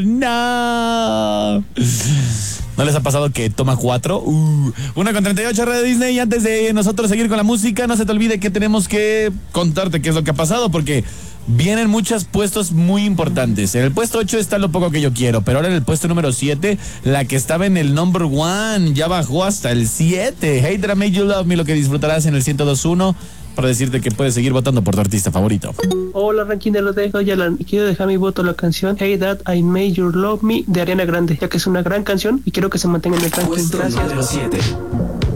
No. ¿No les ha pasado que toma 4? 1:38 Radio Disney. Y antes de nosotros seguir con la música, no se te olvide que tenemos que contarte qué es lo que ha pasado, porque vienen muchos puestos muy importantes. En el puesto 8 está Lo Poco Que Yo Quiero, pero ahora en el puesto número 7, la que estaba en el number 1 ya bajó hasta el 7. Hey That I Made You Love Me, lo que disfrutarás en el 102.1, para decirte que puedes seguir votando por tu artista favorito. Hola, ranking de los de Alan, y quiero dejar mi voto a la canción Hey That I Made You Love Me de Ariana Grande, ya que es una gran canción y quiero que se mantenga en el ranking. Puesto Gracias. número 7.